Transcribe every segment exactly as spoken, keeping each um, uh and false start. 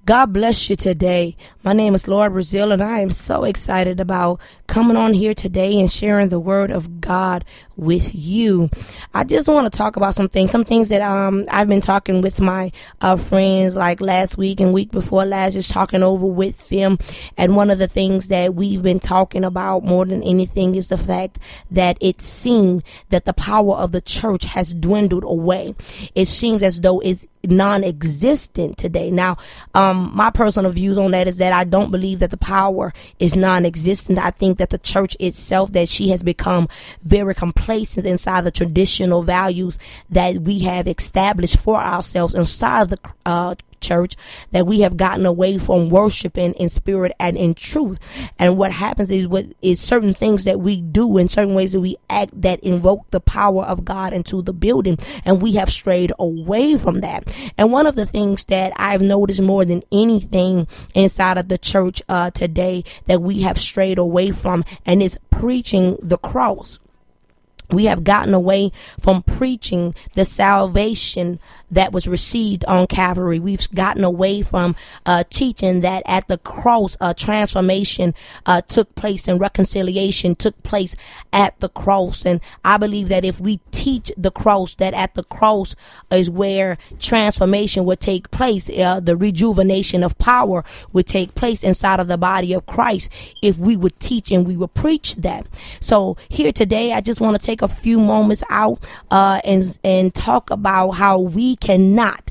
God bless you today. My name is Laura Brazil, and I am so excited about coming on here today and sharing the word of God with you. I just want to talk about some things, some things that um I've been talking with my uh, friends like last week and week before last, just talking over with them. And one of the things that we've been talking about more than anything is the fact that it seemed that the power of the church has dwindled away. It seems as though it's non-existent today. Now, um, my personal views on that is that I don't believe that the power is non-existent. I think that the church itself, that she has become very complacent inside the traditional values that we have established for ourselves inside the uh, church, that we have gotten away from worshiping in spirit and in truth. And what happens is what is certain things that we do in certain ways that we act that invoke the power of God into the building, and we have strayed away from that. And one of the things that I've noticed more than anything inside of the church uh, today that we have strayed away from, and is preaching the cross. We have gotten away from preaching the salvation that was received on Calvary. We've gotten away from uh, teaching that at the cross, uh, transformation uh, took place and reconciliation took place at the cross. And I believe that if we teach the cross, that at the cross is where transformation would take place, uh, the rejuvenation of power would take place inside of the body of Christ if we would teach and we would preach that. So here today, I just want to take a few moments out uh, and and talk about how we cannot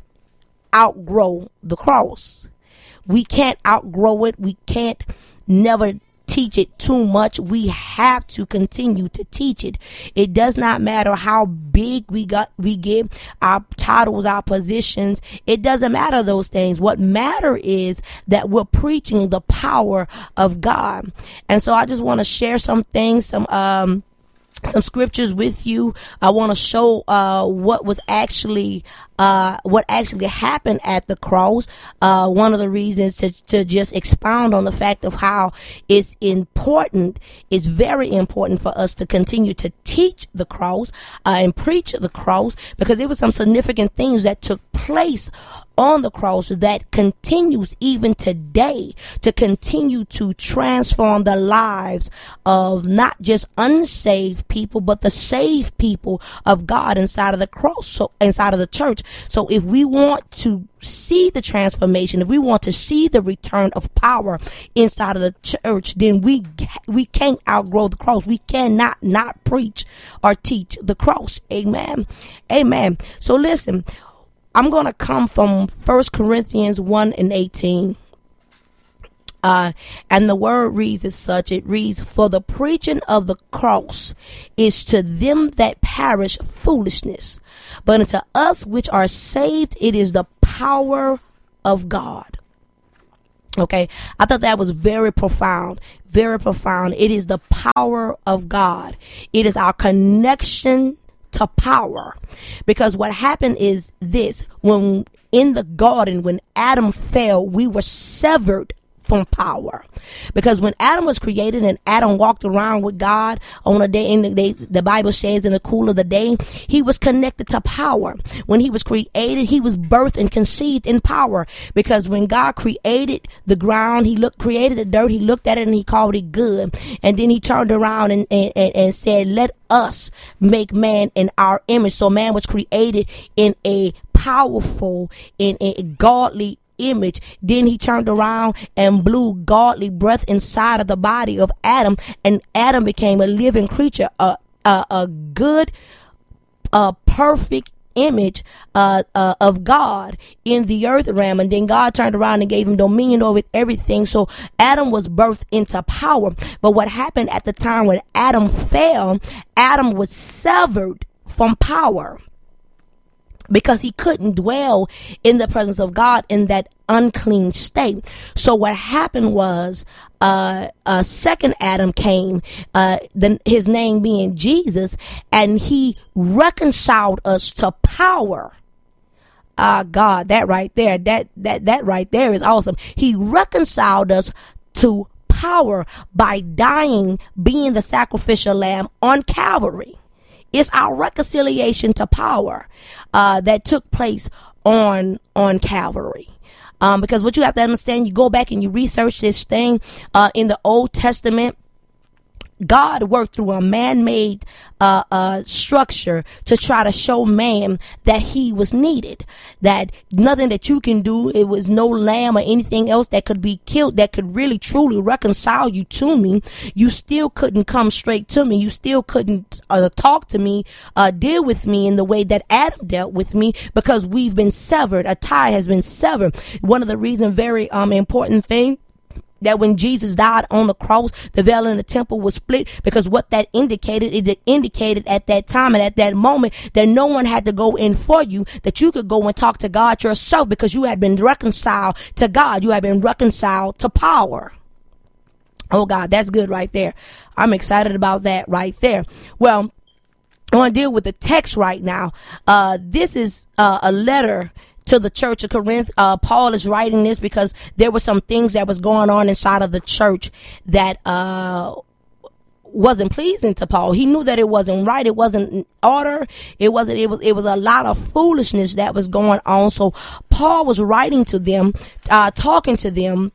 outgrow the cross. We can't outgrow it. We can't never teach it too much. We have to continue to teach it. It does not matter how big we got, we get our titles, our positions. It doesn't matter those things. What matter is that we're preaching the power of God. And so I just want to share some things, some um some scriptures with you. I want to show uh what was actually uh what actually happened at the cross. Uh one of the reasons to to just expound on the fact of how it's important, it's very important for us to continue to teach the cross uh, and preach the cross, because there were some significant things that took place on the cross that continues even today to continue to transform the lives of not just unsaved people, but the saved people of God inside of the cross, so inside of the church. So if we want to see the transformation, if we want to see the return of power inside of the church, then we we can't outgrow the cross. We cannot not preach or teach the cross. Amen. Amen. So listen, I'm going to come from First Corinthians one and eighteen. Uh, and the word reads as such. It reads, "For the preaching of the cross is to them that perish foolishness, but unto us which are saved, it is the power of God." Okay, I thought that was very profound, very profound. It is the power of God. It is our connection to power, because what happened is this: when in the garden, when Adam fell, we were severed from power, because when Adam was created and Adam walked around with God on a day, in the day, the Bible says in the cool of the day, he was connected to power. When he was created, he was birthed and conceived in power, because when God created the ground, he looked, created the dirt, he looked at it and he called it good. And then he turned around and, and, and said, "Let us make man in our image." So man was created in a powerful, in a godly image. Then he turned around and blew godly breath inside of the body of Adam, and Adam became a living creature, a a, a good, a perfect image uh, uh, of God in the earth realm. And then God turned around and gave him dominion over everything. So Adam was birthed into power. But what happened at the time when Adam fell, Adam was severed from power, because he couldn't dwell in the presence of God in that unclean state. So what happened was, uh, a second Adam came, uh, the, his name being Jesus, and he reconciled us to power. Ah, uh, God, that right there, that, that, that right there is awesome. He reconciled us to power by dying, being the sacrificial lamb on Calvary. It's our reconciliation to power uh, that took place on on Calvary. Um, because what you have to understand, you go back and you research this thing uh, in the Old Testament. God worked through a man-made uh, uh, structure to try to show man that he was needed, that nothing that you can do, it was no lamb or anything else that could be killed that could really truly reconcile you to me. You still couldn't come straight to me. You still couldn't uh, talk to me, uh, deal with me in the way that Adam dealt with me, because we've been severed. A tie has been severed. One of the reasons, very um important thing, that when Jesus died on the cross, the veil in the temple was split, because what that indicated, it indicated at that time and at that moment that no one had to go in for you, that you could go and talk to God yourself, because you had been reconciled to God. You had been reconciled to power. Oh God, that's good right there. I'm excited about that right there. Well, I want to deal with the text right now. Uh, this is uh, a letter to the church of Corinth. Uh, Paul is writing this because there were some things that was going on inside of the church that, uh, wasn't pleasing to Paul. He knew that it wasn't right. It wasn't in order. It wasn't, it was, it was a lot of foolishness that was going on. So Paul was writing to them, uh, talking to them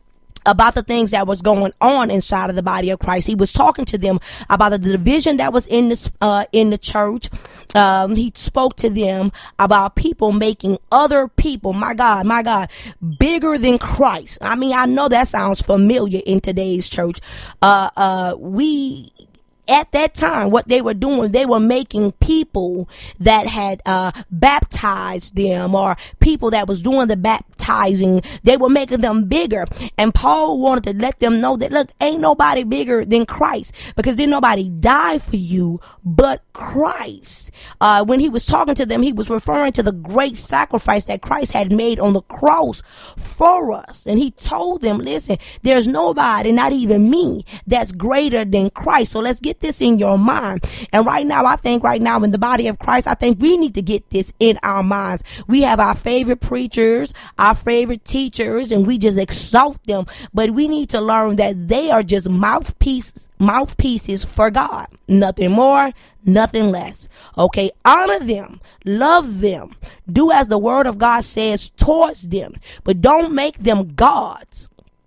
about the things that was going on inside of the body of Christ. He was talking to them about the division that was in this, uh, in the church. Um, he spoke to them about people making other people, my God, my God, bigger than Christ. I mean, I know that sounds familiar in today's church. Uh, uh, we, at that time, what they were doing, they were making people that had uh baptized them, or people that was doing the baptizing, they were making them bigger. And Paul wanted to let them know that, look, ain't nobody bigger than Christ, because didn't nobody die for you but Christ. Uh, when he was talking to them, he was referring to the great sacrifice that Christ had made on the cross for us. And he told them, listen, there's nobody, not even me, that's greater than Christ. So let's get this in your mind. And right now, I think right now in the body of Christ, I think we need to get this in our minds. We have our favorite preachers, our favorite teachers, and we just exalt them. But we need to learn that they are just mouthpieces, mouthpieces for God. Nothing more, nothing less. Okay, honor them, love them, do as the word of God says towards them, but don't make them gods.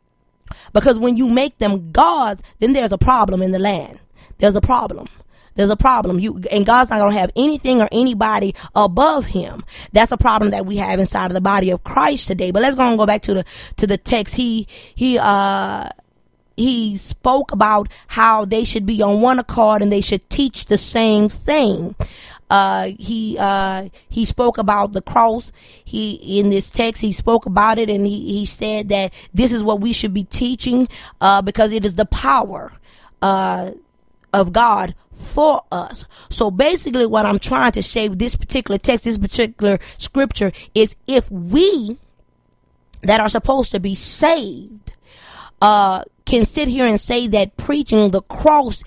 Because when you make them gods, then there's a problem in the land. There's a problem. There's a problem. You and God's not going to have anything or anybody above him. That's a problem that we have inside of the body of Christ today. But let's go and go back to the to the text. He he uh he spoke about how they should be on one accord and they should teach the same thing. Uh, he, uh, he spoke about the cross. He, in this text, he spoke about it, and he, he said that this is what we should be teaching, uh, because it is the power, uh, of God for us. So basically what I'm trying to say with this particular text, this particular scripture, is if we that are supposed to be saved, uh, can sit here and say that preaching the cross